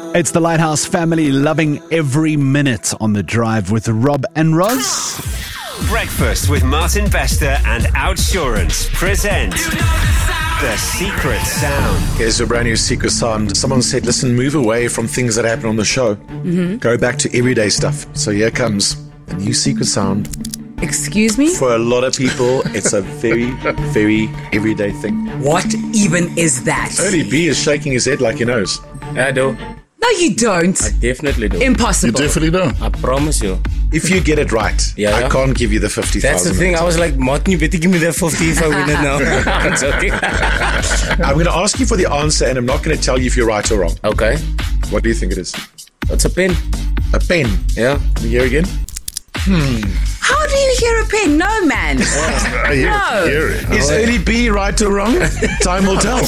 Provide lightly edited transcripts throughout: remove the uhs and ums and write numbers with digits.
It's the Lighthouse family loving every minute on the drive with Rob and Roz. Breakfast with Martin Bester and Outsurance present The Secret Sound. Here's a brand new secret sound. Someone said, listen, move away from things that happen on the show. Go back to everyday stuff. So here comes a new secret sound. Excuse me? For a lot of people, it's a very, very everyday thing. What even is that? Only B is shaking his head like he knows. I do. No, you don't. I definitely do. Impossible. You definitely don't. I promise you. If you get it right, Yeah. I can't give you the 50,000. That's the thing. I was like, Martin, you better give me that 50 if I win it now. I'm joking. I'm going to ask you for the answer, and I'm not going to tell you if you're right or wrong. Okay. What do you think it is? It's a pen. A pen. Yeah. Can you hear again? How do you hear a pen? No, man. No. Is only B right or wrong? Time will tell.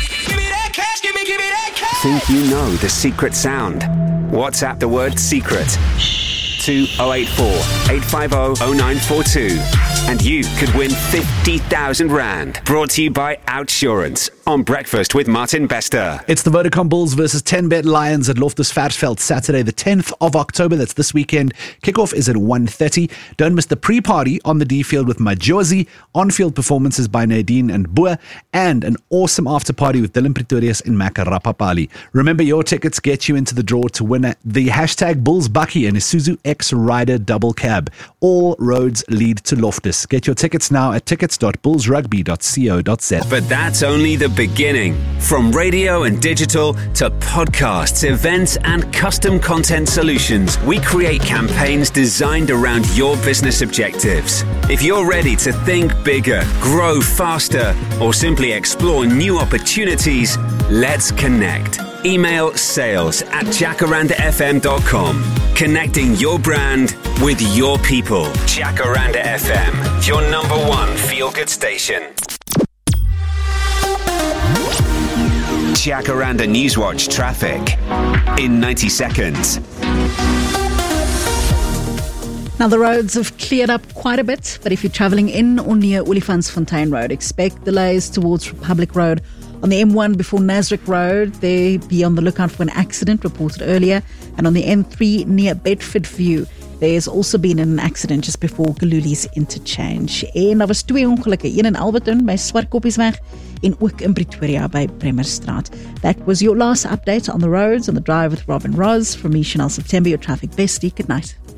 Think you know the secret sound? WhatsApp the word secret to 084 850 0942 and you could win 50,000 Rand. Brought to you by Outsurance on Breakfast with Martin Bester. It's the Vodacom Bulls versus 10-Bet Lions at Loftus Versfeld Saturday the 10th of October. That's this weekend. Kickoff is at 1:30. Don't miss the pre-party on the D field with Majosi, on-field performances by Nadine and Bua, and an awesome after-party with Dylan Pretorius in Makarapapali. Remember, your tickets get you into the draw to win the hashtag Bulls Bucky and Isuzu X Rider double cab. All roads lead to Loftus. Get your tickets now at tickets.bullsrugby.co.za. But that's only the beginning. From radio and digital to podcasts, events, and custom content solutions, we create campaigns designed around your business objectives. If you're ready to think bigger, grow faster, or simply explore new opportunities, let's connect. Email sales@jacarandafm.com. Connecting your brand with your people. Jacaranda FM, your number one feel-good station. Jacaranda Newswatch traffic in 90 seconds. Now, the roads have cleared up quite a bit, but if you're travelling in or near Olifantsfontein Road, expect delays towards Republic Road. On the M1 before Nasrec Road, there be on the lookout for an accident reported earlier. And on the N3 near Bedford View, there's also been an accident just before Galuli's interchange. En daar was 2 ongelukke, een in Alberton by Swartkoppiesweg en ook in Pretoria by Bremerstraat. That was your last update on the roads on the drive with Rob and Roz. From me, Chanel September, your traffic bestie. Good night.